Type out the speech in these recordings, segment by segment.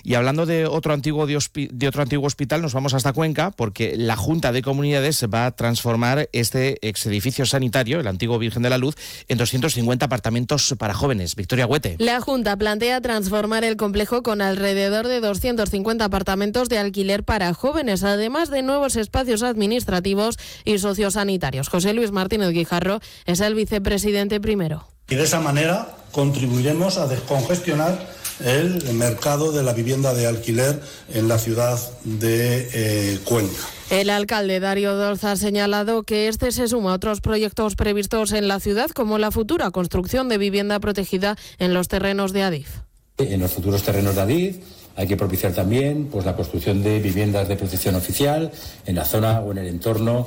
Y hablando de otro antiguo hospital, nos vamos hasta Cuenca, porque la Junta de Comunidades va a transformar este exedificio sanitario, el antiguo Virgen de la Luz, en 250 apartamentos para jóvenes. Victoria Huete. La Junta plantea transformar el complejo con alrededor de 250 apartamentos de alquiler para jóvenes, además de nuevos espacios administrativos y sociosanitarios. José Luis Martínez Guijarro es el vicepresidente primero. Y de esa manera contribuiremos a descongestionar el mercado de la vivienda de alquiler en la ciudad de Cuenca. El alcalde Darío Dolza ha señalado que este se suma a otros proyectos previstos en la ciudad, como la futura construcción de vivienda protegida en los terrenos de Adif. En los futuros terrenos de Adif hay que propiciar también la construcción de viviendas de protección oficial en la zona o en el entorno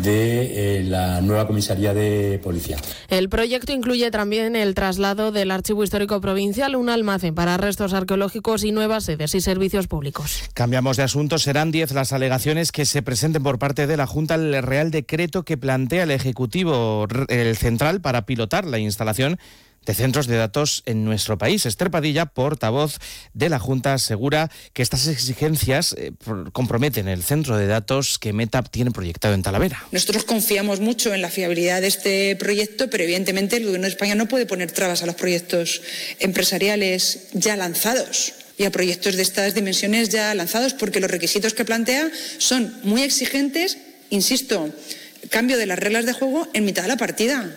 de la nueva comisaría de policía. El proyecto incluye también el traslado del Archivo Histórico Provincial, un almacén para restos arqueológicos y nuevas sedes y servicios públicos. Cambiamos de asunto. Serán 10 las alegaciones que se presenten por parte de la Junta al Real Decreto que plantea el Ejecutivo Central para pilotar la instalación de centros de datos en nuestro país. Esther Padilla, portavoz de la Junta, asegura que estas exigencias comprometen el centro de datos que Meta tiene proyectado en Talavera. Nosotros confiamos mucho en la fiabilidad de este proyecto, pero evidentemente el Gobierno de España no puede poner trabas a los proyectos empresariales ya lanzados y a proyectos de estas dimensiones ya lanzados, porque los requisitos que plantea son muy exigentes, insisto, cambio de las reglas de juego en mitad de la partida.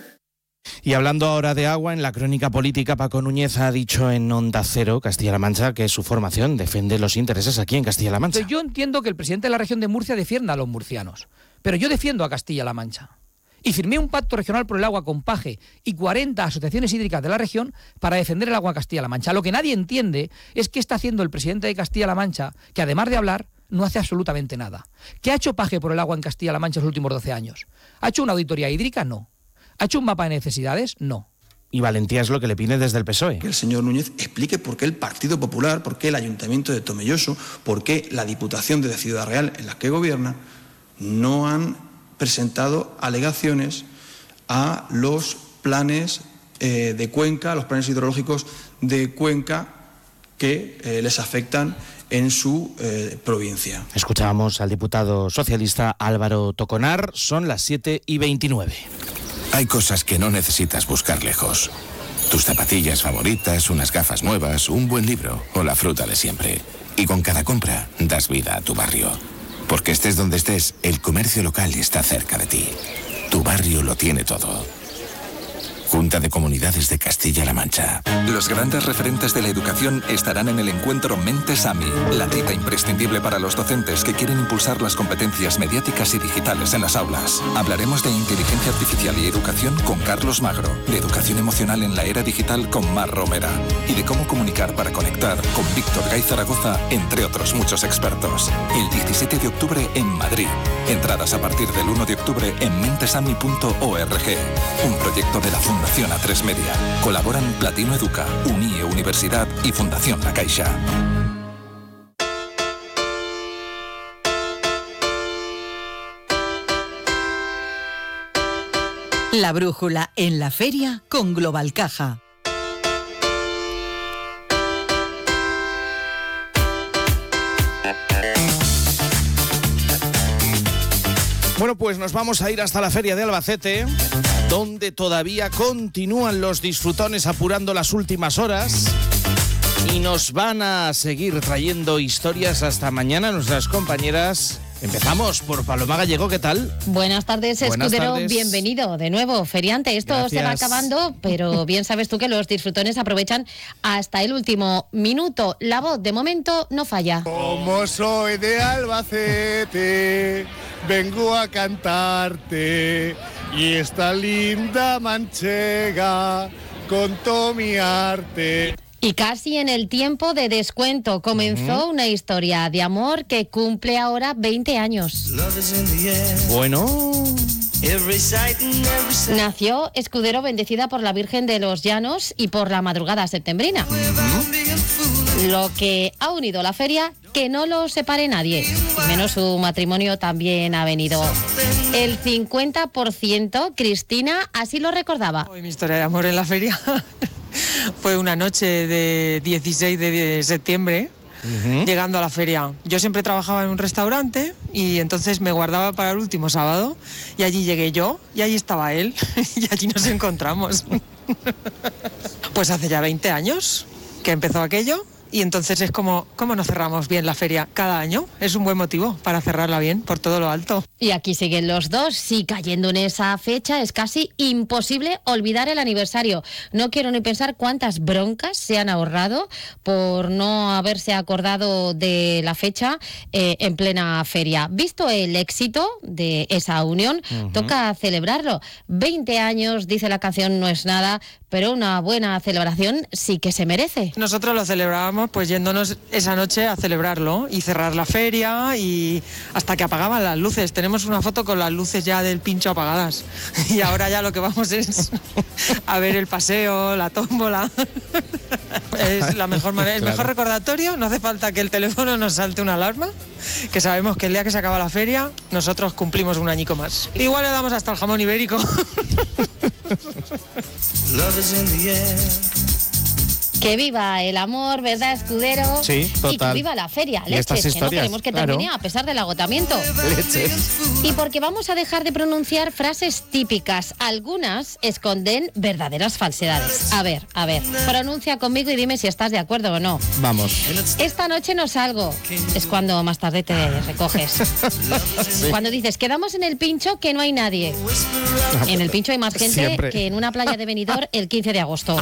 Y hablando ahora de agua, en la crónica política, Paco Núñez ha dicho en Onda Cero, Castilla-La Mancha, que su formación defiende los intereses aquí en Castilla-La Mancha. Yo entiendo que el presidente de la región de Murcia defienda a los murcianos, pero yo defiendo a Castilla-La Mancha. Y firmé un pacto regional por el agua con PAGE y 40 asociaciones hídricas de la región para defender el agua en Castilla-La Mancha. Lo que nadie entiende es qué está haciendo el presidente de Castilla-La Mancha, que además de hablar, no hace absolutamente nada. ¿Qué ha hecho PAGE por el agua en Castilla-La Mancha en los últimos 12 años? ¿Ha hecho una auditoría hídrica? No. ¿Ha hecho un mapa de necesidades? No. Y valentía es lo que le pide desde el PSOE. Que el señor Núñez explique por qué el Partido Popular, por qué el Ayuntamiento de Tomelloso, por qué la Diputación de Ciudad Real en la que gobierna no han presentado alegaciones a los planes de Cuenca, a los planes hidrológicos de Cuenca que les afectan en su provincia. Escuchábamos al diputado socialista Álvaro Toconar. Son las 7:29. Hay cosas que no necesitas buscar lejos. Tus zapatillas favoritas, unas gafas nuevas, un buen libro o la fruta de siempre. Y con cada compra das vida a tu barrio. Porque estés donde estés, el comercio local está cerca de ti. Tu barrio lo tiene todo. Junta de Comunidades de Castilla-La Mancha. Los grandes referentes de la educación estarán en el encuentro Mentes AMI, la cita imprescindible para los docentes que quieren impulsar las competencias mediáticas y digitales en las aulas. Hablaremos de inteligencia artificial y educación con Carlos Magro, de educación emocional en la era digital con Mar Romera y de cómo comunicar para conectar con Víctor Gay Zaragoza, entre otros muchos expertos. El 17 de octubre en Madrid. Entradas a partir del 1 de octubre en mentesami.org. Un proyecto de la Fundación A3 Media. Colaboran Platino Educa, UNIE Universidad y Fundación La Caixa. La brújula en la feria con Global Caja. Bueno, pues nos vamos a ir hasta la Feria de Albacete, donde todavía continúan los disfrutones apurando las últimas horas y nos van a seguir trayendo historias hasta mañana nuestras compañeras. Empezamos por Paloma Gallego, ¿qué tal? Buenas tardes, escudero, bienvenido de nuevo, feriante. Esto Gracias. Se va acabando, pero bien sabes tú que los disfrutones aprovechan hasta el último minuto. La voz, de momento, no falla. Como soy de Albacete, vengo a cantarte, y esta linda manchega con todo mi arte. Y casi en el tiempo de descuento comenzó una historia de amor que cumple ahora 20 años. Bueno. Nació Escudero bendecida por la Virgen de los Llanos y por la madrugada septembrina. Lo que ha unido la feria, que no lo separe nadie, y menos su matrimonio también ha venido. El 50%, Cristina, así lo recordaba. Mi historia de amor en la feria fue una noche de 16 de septiembre, llegando a la feria. Yo siempre trabajaba en un restaurante y entonces me guardaba para el último sábado y allí llegué yo y allí estaba él y allí nos encontramos. Pues hace ya 20 años que empezó aquello. Y entonces es como, ¿cómo no cerramos bien la feria cada año? Es un buen motivo para cerrarla bien, por todo lo alto. Y aquí siguen los dos. Sí, cayendo en esa fecha es casi imposible olvidar el aniversario. No quiero ni pensar cuántas broncas se han ahorrado por no haberse acordado de la fecha en plena feria. Visto el éxito de esa unión, toca celebrarlo. 20 años, dice la canción, no es nada, pero una buena celebración sí que se merece. Nosotros lo celebrábamos pues yéndonos esa noche a celebrarlo y cerrar la feria y hasta que apagaban las luces. Tenemos una foto con las luces ya del pincho apagadas y ahora ya lo que vamos es a ver el paseo, la tómbola. Es la mejor manera, el mejor recordatorio. No hace falta que el teléfono nos salte una alarma, que sabemos que el día que se acaba la feria nosotros cumplimos un añico más. Igual le damos hasta el jamón ibérico. Que viva el amor, ¿verdad, Escudero? Sí, total. Y que viva la feria, Y estas leches, que no historias, queremos que termine a pesar del agotamiento. Leches. Y porque vamos a dejar de pronunciar frases típicas. Algunas esconden verdaderas falsedades. A ver, pronuncia conmigo y dime si estás de acuerdo o no. Vamos. Esta noche no salgo. Es cuando más tarde te recoges. Sí. Cuando dices, quedamos en el Pincho que no hay nadie. En el Pincho hay más gente siempre que en una playa de Benidorm el 15 de agosto.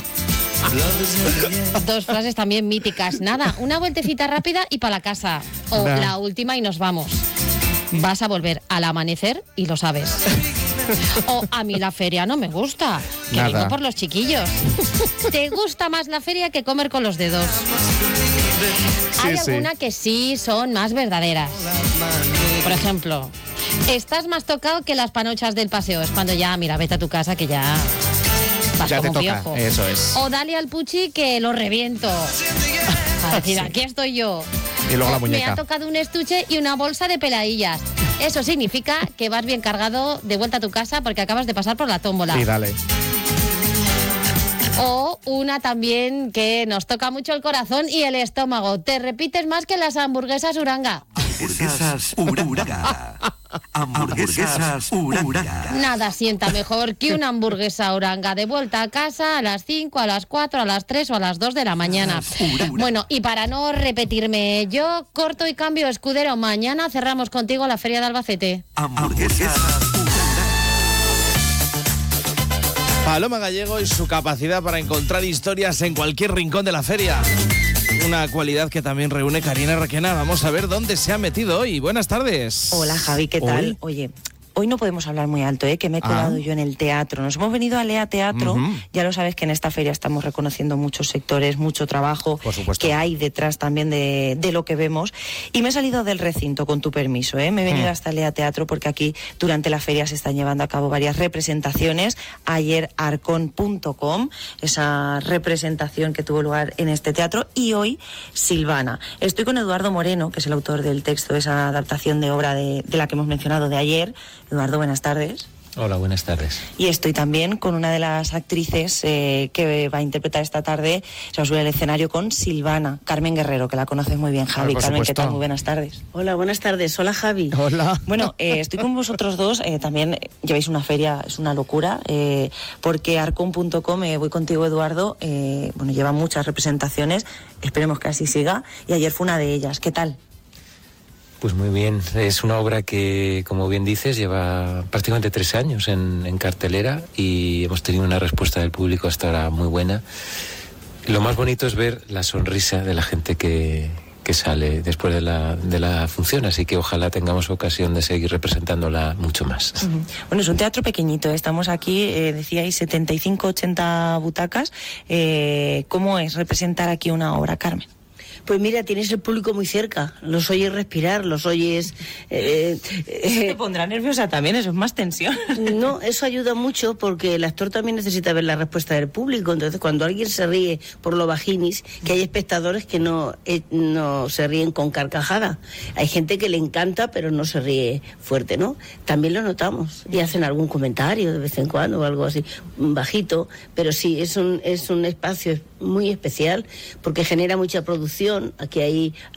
Dos frases también míticas. Nada, una vueltecita rápida y para la casa. O la última y nos vamos. Vas a volver al amanecer y lo sabes. O a mí la feria no me gusta, que vengo por los chiquillos. ¿Te gusta más la feria que comer con los dedos? Hay alguna que sí son más verdaderas. Por ejemplo, estás más tocado que las panochas del paseo. Es cuando ya, mira, vete a tu casa que ya... Ya te toca, eso es. O dale al puchi que lo reviento. A decir, aquí estoy yo. Y luego la muñeca. Me ha tocado un estuche y una bolsa de peladillas. Eso significa que vas bien cargado de vuelta a tu casa porque acabas de pasar por la tómbola. Sí, dale. O una también que nos toca mucho el corazón y el estómago. Te repites más que las hamburguesas Uranga. Hamburguesas Uranga. Hamburguesas Uranga. Nada sienta mejor que una hamburguesa Uranga de vuelta a casa a las 5, a las 4, a las 3 o a las 2 de la mañana. Bueno, y para no repetirme, yo corto y cambio, Escudero. Mañana cerramos contigo la Feria de Albacete. Hamburguesas Uranga. Paloma Gallego y su capacidad para encontrar historias en cualquier rincón de la feria. Una cualidad que también reúne Karina Requena. Vamos a ver dónde se ha metido hoy. Buenas tardes. Hola, Javi, ¿qué tal? Oye, hoy no podemos hablar muy alto, que me he colado yo en el teatro. Nos hemos venido a Lea Teatro. Ya lo sabes que en esta feria estamos reconociendo muchos sectores, mucho trabajo que hay detrás también de lo que vemos. Y me he salido del recinto, con tu permiso. Me he venido hasta Lea Teatro porque aquí durante la feria se están llevando a cabo varias representaciones. Ayer Arcon.com, esa representación que tuvo lugar en este teatro. Y hoy Silvana. Estoy con Eduardo Moreno, que es el autor del texto de esa adaptación de obra de la que hemos mencionado de ayer. Eduardo, buenas tardes. Hola, buenas tardes. Y estoy también con una de las actrices que va a interpretar esta tarde, se va a subir al escenario con Silvana, Carmen Guerrero, que la conoces muy bien, Javi. Carmen, ¿qué tal? Muy buenas tardes. Hola, buenas tardes. Hola, Javi. Hola. Bueno, estoy con vosotros dos, también lleváis una feria, es una locura, porque Arcon.com, voy contigo, Eduardo, lleva muchas representaciones, esperemos que así siga, y ayer fue una de ellas. ¿Qué tal? Pues muy bien, es una obra que, como bien dices, lleva prácticamente 3 años en cartelera y hemos tenido una respuesta del público hasta ahora muy buena. Lo más bonito es ver la sonrisa de la gente que sale después de la función, así que ojalá tengamos ocasión de seguir representándola mucho más. Bueno, es un teatro pequeñito, estamos aquí, decíais 75-80 butacas. ¿Cómo es representar aquí una obra, Carmen? Pues mira, tienes el público muy cerca, los oyes respirar, los oyes... Te pondrá nerviosa también, eso es más tensión. No, eso ayuda mucho porque el actor también necesita ver la respuesta del público, entonces cuando alguien se ríe por lo vaginis, que hay espectadores que no se ríen con carcajada, hay gente que le encanta pero no se ríe fuerte, ¿no? También lo notamos y hacen algún comentario de vez en cuando o algo así, bajito, pero sí, es un espacio muy especial porque genera mucha producción tradición, aquí hay